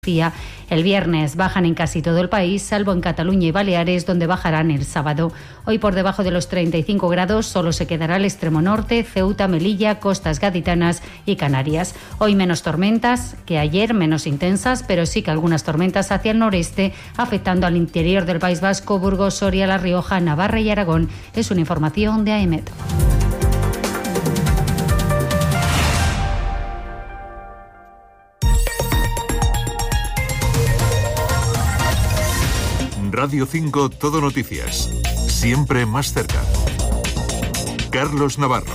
El viernes bajan en casi todo el país, salvo en Cataluña y Baleares, donde bajarán el sábado. Hoy por debajo de los 35 grados solo se quedará el extremo norte, Ceuta, Melilla, costas gaditanas y Canarias. Hoy menos tormentas que ayer, menos intensas, pero sí que algunas tormentas hacia el noreste, afectando al interior del País Vasco, Burgos, Soria, La Rioja, Navarra y Aragón. Es una información de AEMET. Radio 5 Todo Noticias. Siempre más cerca. Carlos Navarro.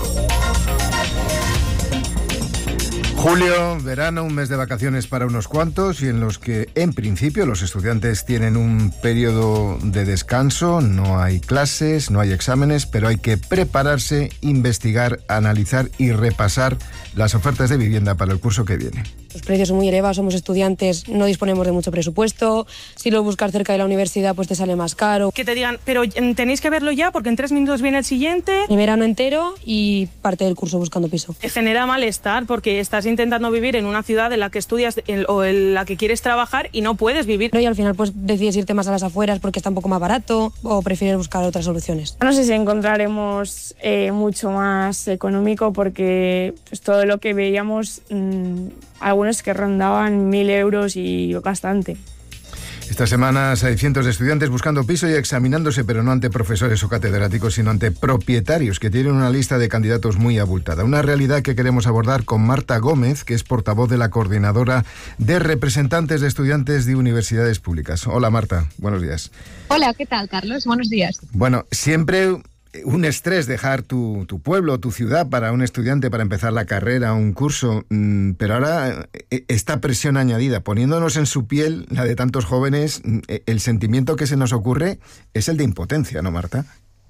Julio, verano, un mes de vacaciones para unos cuantos y en los que, en principio, los estudiantes tienen un periodo de descanso, no hay clases, no hay exámenes, pero hay que prepararse, investigar, analizar y repasar las ofertas de vivienda para el curso que viene. Los precios son muy elevados, somos estudiantes, no disponemos de mucho presupuesto. Si lo buscas cerca de la universidad, pues te sale más caro. Que te digan, pero tenéis que verlo ya porque en 3 minutos viene el siguiente. El verano entero y parte del curso buscando piso. Te genera malestar porque estás intentando vivir en una ciudad en la que estudias o en la que quieres trabajar y no puedes vivir. Y al final pues decides irte más a las afueras porque está un poco más barato o prefieres buscar otras soluciones. No sé si encontraremos mucho más económico porque pues, todo lo que veíamos... algunos que rondaban 1.000 euros y bastante. Estas semanas hay cientos de estudiantes buscando piso y examinándose, pero no ante profesores o catedráticos, sino ante propietarios que tienen una lista de candidatos muy abultada. Una realidad que queremos abordar con Marta Gómez, que es portavoz de la Coordinadora de Representantes de Estudiantes de Universidades Públicas. Hola Marta, buenos días. Hola, ¿qué tal, Carlos? Buenos días. Bueno, siempre... un estrés dejar tu pueblo, tu ciudad para un estudiante para empezar la carrera, un curso, pero ahora esta presión añadida, poniéndonos en su piel, la de tantos jóvenes, el sentimiento que se nos ocurre es el de impotencia, ¿no, Marta?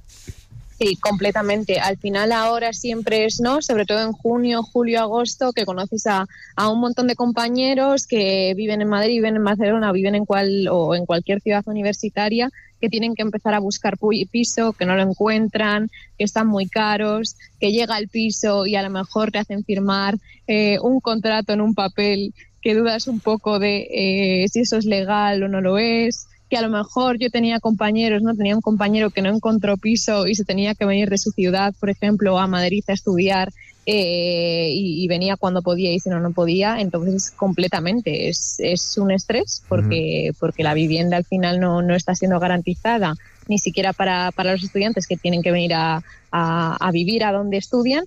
Sí, completamente. Al final ahora siempre es, ¿no? Sobre todo en junio, julio, agosto, que conoces a un montón de compañeros que viven en Madrid, viven en Barcelona, viven en cualquier ciudad universitaria, que tienen que empezar a buscar piso, que no lo encuentran, que están muy caros, que llega el piso y a lo mejor te hacen firmar un contrato en un papel que dudas un poco de si eso es legal o no lo es, que a lo mejor yo tenía un compañero que no encontró piso y se tenía que venir de su ciudad, por ejemplo, a Madrid a estudiar y venía cuando podía y si no podía. Entonces completamente es un estrés porque la vivienda al final no está siendo garantizada ni siquiera para los estudiantes que tienen que venir a vivir a donde estudian.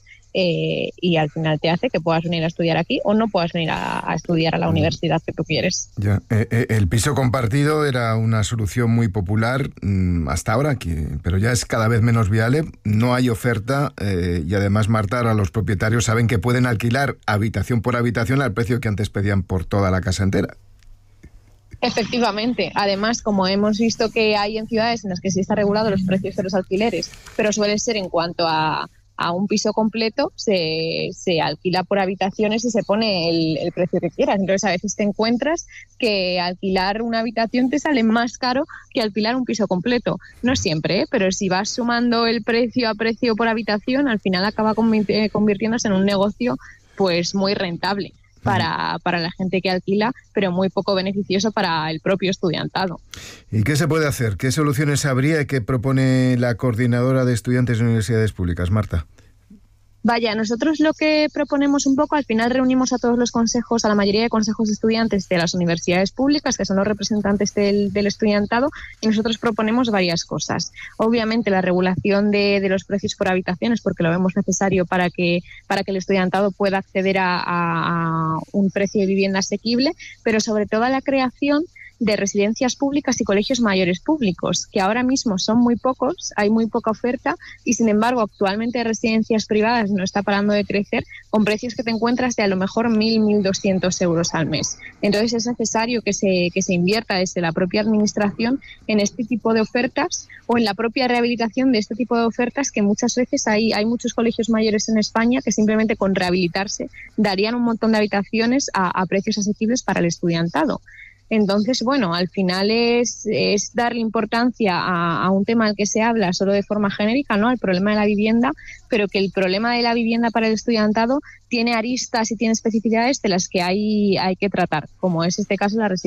Y al final te hace que puedas venir a estudiar aquí o no puedas venir a estudiar a la universidad que tú quieres. Ya, el piso compartido era una solución muy popular hasta ahora, pero ya es cada vez menos viable, no hay oferta y además, Marta, ahora los propietarios saben que pueden alquilar habitación por habitación al precio que antes pedían por toda la casa entera. Efectivamente. Además, como hemos visto que hay en ciudades en las que sí está regulado los precios de los alquileres, pero suele ser en cuanto a un piso completo, se alquila por habitaciones y se pone el precio que quieras. Entonces, a veces te encuentras que alquilar una habitación te sale más caro que alquilar un piso completo. No siempre, pero si vas sumando el precio a precio por habitación, al final acaba convirtiéndose en un negocio pues muy rentable para la gente que alquila, pero muy poco beneficioso para el propio estudiantado. ¿Y qué se puede hacer? ¿Qué soluciones habría que propone la Coordinadora de Estudiantes de Universidades Públicas, Marta? Vaya, nosotros lo que proponemos un poco, al final reunimos a todos los consejos, a la mayoría de consejos de estudiantes de las universidades públicas, que son los representantes del estudiantado, y nosotros proponemos varias cosas. Obviamente la regulación de los precios por habitaciones, porque lo vemos necesario para que el estudiantado pueda acceder a un precio de vivienda asequible, pero sobre todo a la creación de residencias públicas y colegios mayores públicos, que ahora mismo son muy pocos, hay muy poca oferta y sin embargo actualmente residencias privadas no está parando de crecer con precios que te encuentras de a lo mejor 1.200 euros al mes. Entonces es necesario que se invierta desde la propia administración en este tipo de ofertas o en la propia rehabilitación de este tipo de ofertas, que muchas veces hay muchos colegios mayores en España que simplemente con rehabilitarse darían un montón de habitaciones a precios asequibles para el estudiantado. Entonces, bueno, al final es darle importancia a un tema al que se habla solo de forma genérica, ¿no?, al problema de la vivienda, pero que el problema de la vivienda para el estudiantado tiene aristas y tiene especificidades de las que hay que tratar, como es este caso la residencia.